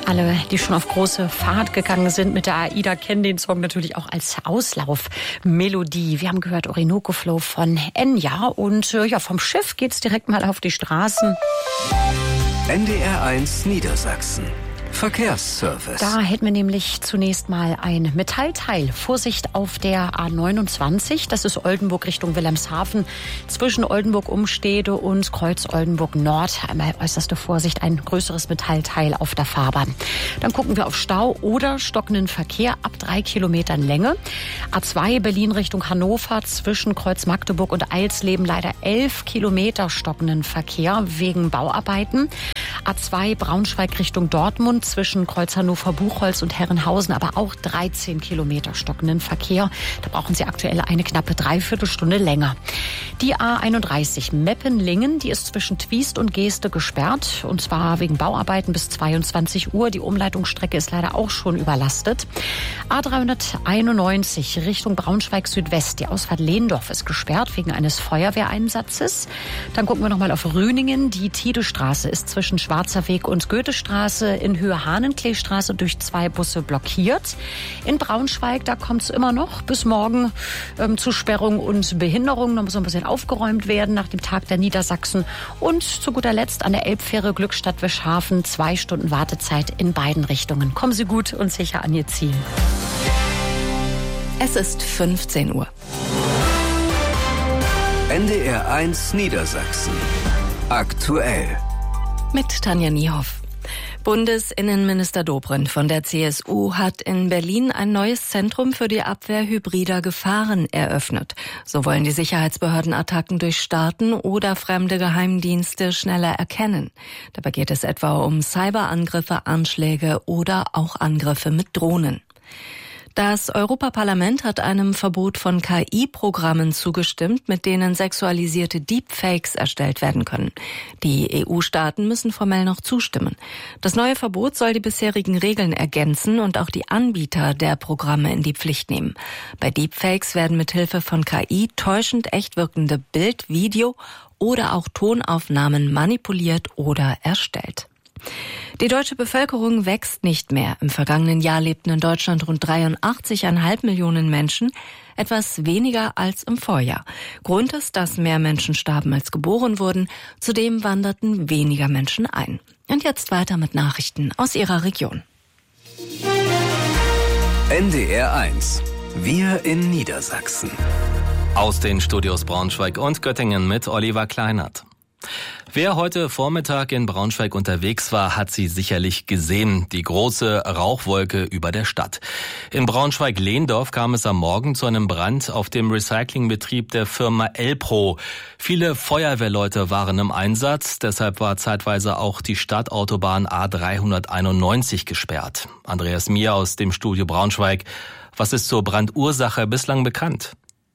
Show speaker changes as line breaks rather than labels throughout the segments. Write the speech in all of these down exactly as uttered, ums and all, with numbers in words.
Alle, die schon auf große Fahrt gegangen sind mit der AIDA, kennen den Song natürlich auch als Auslaufmelodie. Wir haben gehört Orinoco Flow von Enya und äh, ja, vom Schiff geht's direkt mal auf die Straßen.
N D R eins Niedersachsen. Verkehrsservice.
Da hätten wir nämlich zunächst mal ein Metallteil. Vorsicht auf der A neunundzwanzig. Das ist Oldenburg Richtung Wilhelmshaven. Zwischen Oldenburg-Umstede und Kreuz Oldenburg Nord. Einmal äußerste Vorsicht, ein größeres Metallteil auf der Fahrbahn. Dann gucken wir auf Stau oder stockenden Verkehr ab drei Kilometern Länge. A zwei Berlin Richtung Hannover. Zwischen Kreuz Magdeburg und Eilsleben leider elf Kilometer stockenden Verkehr wegen Bauarbeiten. A zwei Braunschweig Richtung Dortmund. Zwischen Kreuz Hannover-Buchholz und Herrenhausen, aber auch dreizehn Kilometer stockenden Verkehr. Da brauchen Sie aktuell eine knappe Dreiviertelstunde länger. Die A einunddreißig Meppen-Lingen, die ist zwischen Twiest und Geeste gesperrt. Und zwar wegen Bauarbeiten bis zweiundzwanzig Uhr. Die Umleitungsstrecke ist leider auch schon überlastet. A dreihunderteinundneunzig Richtung Braunschweig-Südwest. Die Ausfahrt Lehndorf ist gesperrt wegen eines Feuerwehreinsatzes. Dann gucken wir nochmal auf Rüningen. Die Tidestraße ist zwischen Schwarzer Weg und Goethestraße in Höhe Hahnenkleestraße durch zwei Busse blockiert. In Braunschweig, da kommt es immer noch bis morgen ähm, zu Sperrung und Behinderung. Da muss noch ein bisschen aufgeräumt werden nach dem Tag der Niedersachsen. Und zu guter Letzt an der Elbfähre Glückstadt-Wischhafen zwei Stunden Wartezeit in beiden Richtungen. Kommen Sie gut und sicher an Ihr Ziel.
Es ist fünfzehn Uhr.
N D R eins Niedersachsen. Aktuell.
Mit Tanja Niehoff. Bundesinnenminister Dobrindt von der C S U hat in Berlin ein neues Zentrum für die Abwehr hybrider Gefahren eröffnet. So wollen die Sicherheitsbehörden Attacken durch Staaten oder fremde Geheimdienste schneller erkennen. Dabei geht es etwa um Cyberangriffe, Anschläge oder auch Angriffe mit Drohnen. Das Europaparlament hat einem Verbot von K I-Programmen zugestimmt, mit denen sexualisierte Deepfakes erstellt werden können. Die E U-Staaten müssen formell noch zustimmen. Das neue Verbot soll die bisherigen Regeln ergänzen und auch die Anbieter der Programme in die Pflicht nehmen. Bei Deepfakes werden mithilfe von K I täuschend echt wirkende Bild-, Video- oder auch Tonaufnahmen manipuliert oder erstellt. Die deutsche Bevölkerung wächst nicht mehr. Im vergangenen Jahr lebten in Deutschland rund dreiundachtzig Komma fünf Millionen Menschen, etwas weniger als im Vorjahr. Grund ist, dass mehr Menschen starben als geboren wurden. Zudem wanderten weniger Menschen ein. Und jetzt weiter mit Nachrichten aus Ihrer Region.
N D R eins. Wir in Niedersachsen.
Aus den Studios Braunschweig und Göttingen mit Oliver Kleinert. Wer heute Vormittag in Braunschweig unterwegs war, hat sie sicherlich gesehen, die große Rauchwolke über der Stadt. In Braunschweig-Lehndorf kam es am Morgen zu einem Brand auf dem Recyclingbetrieb der Firma Elpro. Viele Feuerwehrleute waren im Einsatz, deshalb war zeitweise auch die Stadtautobahn A dreihunderteinundneunzig gesperrt. Andreas Mier aus dem Studio Braunschweig. Was ist zur Brandursache bislang bekannt?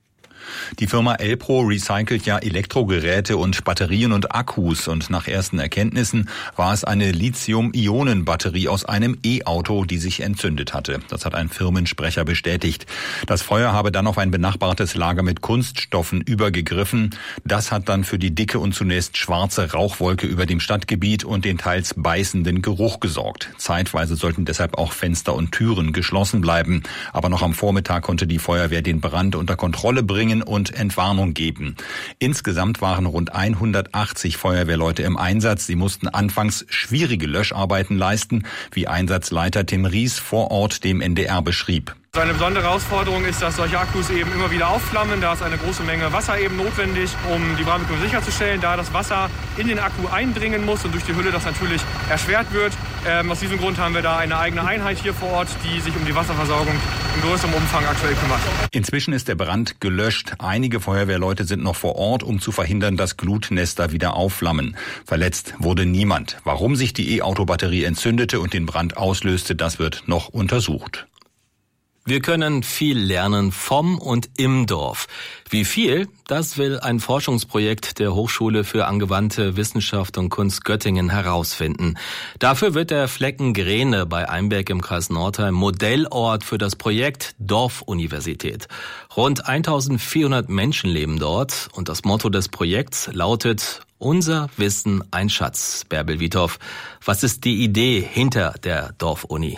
Die Firma Elpro recycelt ja Elektrogeräte und Batterien und Akkus und nach ersten Erkenntnissen war es eine Lithium-Ionen-Batterie aus einem E-Auto, die sich entzündet hatte. Das hat ein Firmensprecher bestätigt. Das Feuer habe dann auf ein benachbartes Lager mit Kunststoffen übergegriffen. Das hat dann für die dicke und zunächst schwarze Rauchwolke über dem Stadtgebiet und den teils beißenden Geruch gesorgt. Zeitweise sollten deshalb auch Fenster und Türen geschlossen bleiben. Aber noch am Vormittag konnte die Feuerwehr den Brand unter Kontrolle bringen und Entwarnung geben. Insgesamt waren rund hundertachtzig Feuerwehrleute im Einsatz. Sie mussten anfangs schwierige Löscharbeiten leisten, wie Einsatzleiter Tim Ries vor Ort dem N D R beschrieb.
Eine besondere Herausforderung ist, dass solche Akkus eben immer wieder aufflammen. Da ist eine große Menge Wasser eben notwendig, um die Brandbekämpfung sicherzustellen. Da das Wasser in den Akku eindringen muss und durch die Hülle das natürlich erschwert wird. Ähm, aus diesem Grund haben wir da eine eigene Einheit hier vor Ort, die sich um die Wasserversorgung in größerem Umfang aktuell kümmert.
Inzwischen ist der Brand gelöscht. Einige Feuerwehrleute sind noch vor Ort, um zu verhindern, dass Glutnester wieder aufflammen. Verletzt wurde niemand. Warum sich die E-Auto-Batterie entzündete und den Brand auslöste, das wird noch untersucht.
Wir können viel lernen vom und im Dorf. Wie viel? Das will ein Forschungsprojekt der Hochschule für angewandte Wissenschaft und Kunst Göttingen herausfinden. Dafür wird der Flecken Grene bei Eimberg im Kreis Nordheim Modellort für das Projekt Dorfuniversität. Rund eintausendvierhundert Menschen leben dort und das Motto des Projekts lautet Unser Wissen ein Schatz. Bärbel Wiethoff, was ist die Idee hinter der Dorfuni?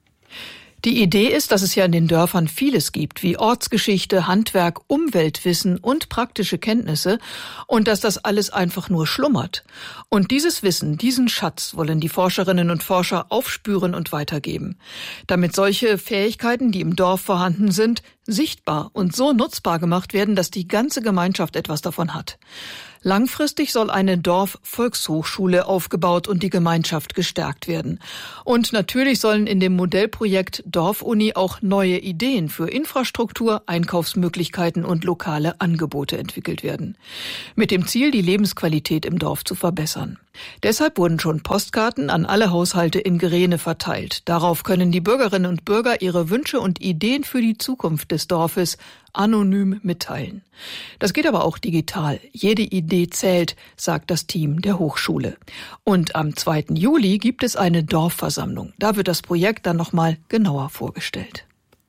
Die Idee ist, dass es ja in den Dörfern vieles gibt, wie Ortsgeschichte, Handwerk, Umweltwissen und praktische Kenntnisse, und dass das alles einfach nur schlummert. Und dieses Wissen, diesen Schatz wollen die Forscherinnen und Forscher aufspüren und weitergeben, damit solche Fähigkeiten, die im Dorf vorhanden sind, sichtbar und so nutzbar gemacht werden, dass die ganze Gemeinschaft etwas davon hat. Langfristig soll eine Dorf-Volkshochschule aufgebaut und die Gemeinschaft gestärkt werden. Und natürlich sollen in dem Modellprojekt Dorfuni auch neue Ideen für Infrastruktur, Einkaufsmöglichkeiten und lokale Angebote entwickelt werden. Mit dem Ziel, die Lebensqualität im Dorf zu verbessern. Deshalb wurden schon Postkarten an alle Haushalte in Gereene verteilt. Darauf können die Bürgerinnen und Bürger ihre Wünsche und Ideen für die Zukunft des Dorfes anonym mitteilen. Das geht aber auch digital. Jede Idee zählt, sagt das Team der Hochschule. Und am zweiten Juli gibt es eine Dorfversammlung. Da wird das Projekt dann nochmal genauer vorgestellt.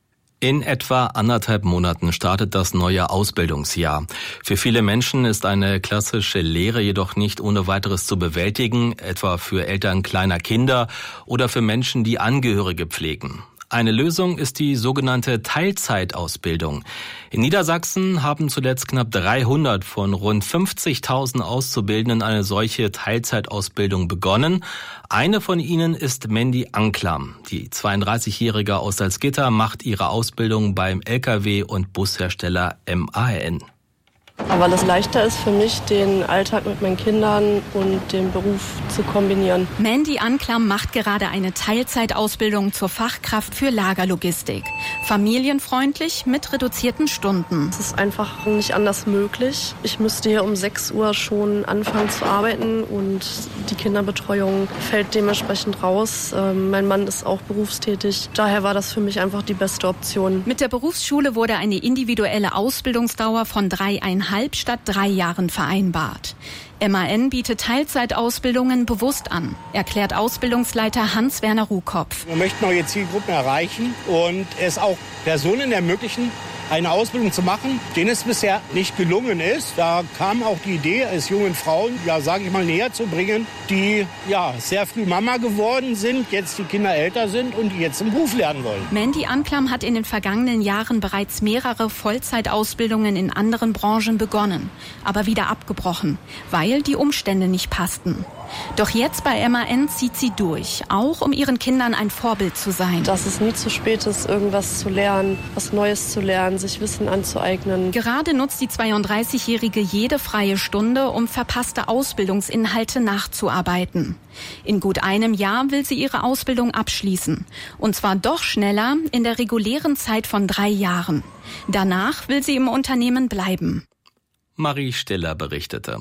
In etwa anderthalb Monaten startet das neue Ausbildungsjahr. Für viele Menschen ist eine klassische Lehre jedoch nicht ohne weiteres zu bewältigen, etwa für Eltern kleiner Kinder oder für Menschen, die Angehörige pflegen. Eine Lösung ist die sogenannte Teilzeitausbildung. In Niedersachsen haben zuletzt knapp dreihundert von rund fünfzigtausend Auszubildenden eine solche Teilzeitausbildung begonnen. Eine von ihnen ist Mandy Anklam. Die zweiunddreißigjährige aus Salzgitter macht ihre Ausbildung beim L K W- und Bushersteller M A N.
Weil es leichter ist für mich, den Alltag mit meinen Kindern und den Beruf zu kombinieren.
Mandy Anklam macht gerade eine Teilzeitausbildung zur Fachkraft für Lagerlogistik. Familienfreundlich mit reduzierten Stunden.
Es ist einfach nicht anders möglich. Ich müsste hier um sechs Uhr schon anfangen zu arbeiten und die Kinderbetreuung fällt dementsprechend raus. Ähm, mein Mann ist auch berufstätig. Daher war das für mich einfach die beste Option.
Mit der Berufsschule wurde eine individuelle Ausbildungsdauer von dreieinhalb statt drei Jahren vereinbart. M A N bietet Teilzeitausbildungen bewusst an, erklärt Ausbildungsleiter Hans-Werner Ruhkopf.
Wir möchten neue Zielgruppen erreichen und es auch Personen ermöglichen, eine Ausbildung zu machen, denen es bisher nicht gelungen ist. Da kam auch die Idee, es jungen Frauen, ja, sage ich mal, näher zu bringen, die ja sehr früh Mama geworden sind, jetzt die Kinder älter sind und die jetzt im Beruf lernen wollen.
Mandy Anklam hat in den vergangenen Jahren bereits mehrere Vollzeitausbildungen in anderen Branchen begonnen, aber wieder abgebrochen, weil die Umstände nicht passten. Doch jetzt bei M A N zieht sie durch, auch um ihren Kindern ein Vorbild zu sein.
Dass es nie zu spät ist, irgendwas zu lernen, was Neues zu lernen, sich Wissen anzueignen.
Gerade nutzt die zweiunddreißigjährige jede freie Stunde, um verpasste Ausbildungsinhalte nachzuarbeiten. In gut einem Jahr will sie ihre Ausbildung abschließen. Und zwar doch schneller, in der regulären Zeit von drei Jahren. Danach will sie im Unternehmen bleiben.
Marie Stiller berichtete.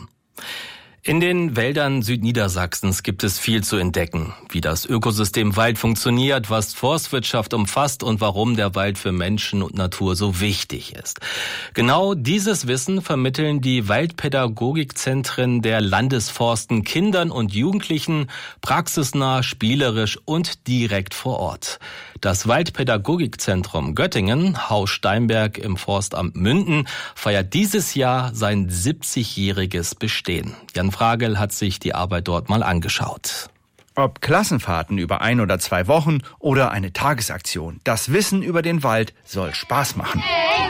In den Wäldern Südniedersachsens gibt es viel zu entdecken, wie das Ökosystem Wald funktioniert, was Forstwirtschaft umfasst und warum der Wald für Menschen und Natur so wichtig ist. Genau dieses Wissen vermitteln die Waldpädagogikzentren der Landesforsten Kindern und Jugendlichen praxisnah, spielerisch und direkt vor Ort. Das Waldpädagogikzentrum Göttingen, Haus Steinberg im Forstamt Münden, feiert dieses Jahr sein siebzigjähriges Bestehen. Jan Fragel hat sich die Arbeit dort mal angeschaut.
Ob Klassenfahrten über ein oder zwei Wochen oder eine Tagesaktion, das Wissen über den Wald soll Spaß machen.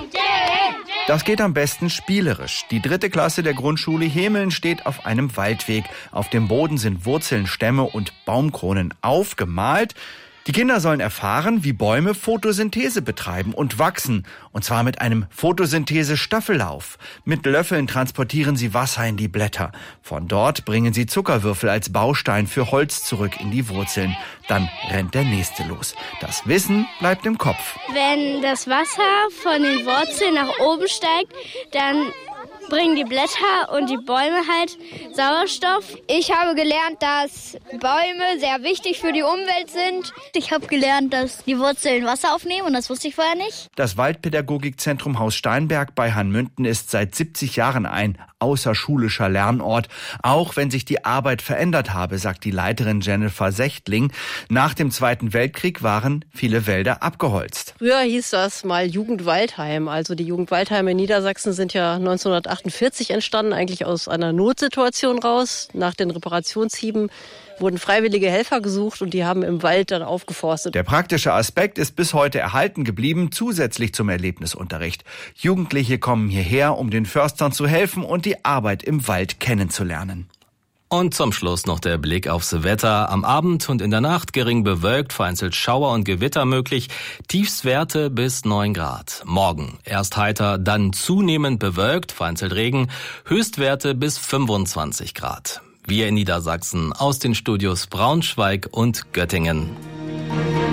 Das geht am besten spielerisch. Die dritte Klasse der Grundschule Hemeln steht auf einem Waldweg. Auf dem Boden sind Wurzeln, Stämme und Baumkronen aufgemalt. Die Kinder sollen erfahren, wie Bäume Photosynthese betreiben und wachsen. Und zwar mit einem Photosynthese-Staffellauf. Mit Löffeln transportieren sie Wasser in die Blätter. Von dort bringen sie Zuckerwürfel als Baustein für Holz zurück in die Wurzeln. Dann rennt der nächste los. Das Wissen bleibt im Kopf.
Wenn das Wasser von den Wurzeln nach oben steigt, dann bringen die Blätter und die Bäume halt Sauerstoff. Ich habe gelernt, dass Bäume sehr wichtig für die Umwelt sind. Ich habe gelernt, dass die Wurzeln Wasser aufnehmen und das wusste ich vorher nicht.
Das Waldpädagogikzentrum Haus Steinberg bei Hanmünden ist seit siebzig Jahren ein außerschulischer Lernort, auch wenn sich die Arbeit verändert habe, sagt die Leiterin Jennifer Sechtling. Nach dem Zweiten Weltkrieg waren viele Wälder abgeholzt.
Früher hieß das mal Jugendwaldheim. Also die Jugendwaldheime in Niedersachsen sind ja neunzehnhundertachtundvierzig entstanden, eigentlich aus einer Notsituation raus. Nach den Reparationshieben wurden freiwillige Helfer gesucht und die haben im Wald dann aufgeforstet.
Der praktische Aspekt ist bis heute erhalten geblieben, zusätzlich zum Erlebnisunterricht. Jugendliche kommen hierher, um den Förstern zu helfen und die Arbeit im Wald kennenzulernen.
Und zum Schluss noch der Blick aufs Wetter. Am Abend und in der Nacht gering bewölkt, vereinzelt Schauer und Gewitter möglich. Tiefstwerte bis neun Grad. Morgen erst heiter, dann zunehmend bewölkt, vereinzelt Regen. Höchstwerte bis fünfundzwanzig Grad. Wir in Niedersachsen aus den Studios Braunschweig und Göttingen.